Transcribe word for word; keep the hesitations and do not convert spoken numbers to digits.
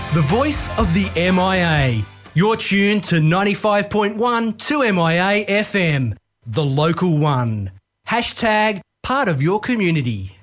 The voice of the M I A. You're tuned to ninety-five point one to M I A F M, the local one. Hashtag part of your community.